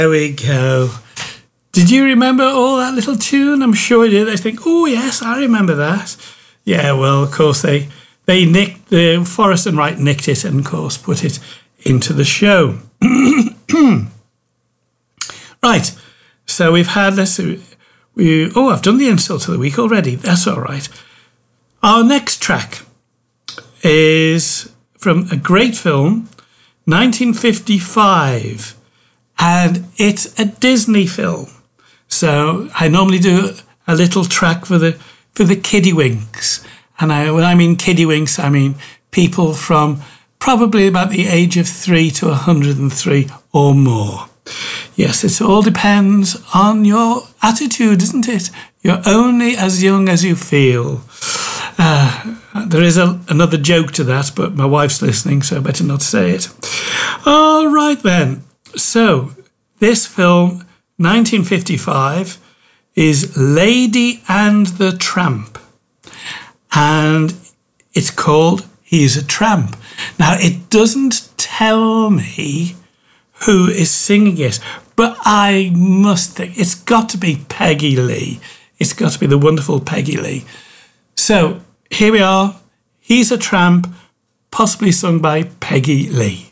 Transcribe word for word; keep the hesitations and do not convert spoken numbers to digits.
There we go. Did you remember all that little tune? I'm sure you did. I think, oh yes, I remember that. Yeah, well, of course they they nicked the Forrest and Wright nicked it and of course put it into the show. Right. So we've had this. We oh, I've done the insult of the week already. That's all right. Our next track is from a great film, nineteen fifty-five, and it's a Disney film. So I normally do a little track for the for the kiddywinks, and I, when I mean kiddywinks, I mean people from probably about the age of three to one hundred and three or more. Yes, it all depends on your attitude, isn't it? You're only as young as you feel. Uh, there is a, another joke to that, but my wife's listening, so I better not say it. All right, then. So, this film, nineteen fifty-five, is Lady and the Tramp. And it's called He's a Tramp. Now, it doesn't tell me who is singing it, but I must think it's got to be Peggy Lee. It's got to be the wonderful Peggy Lee. So here we are. He's a Tramp, possibly sung by Peggy Lee.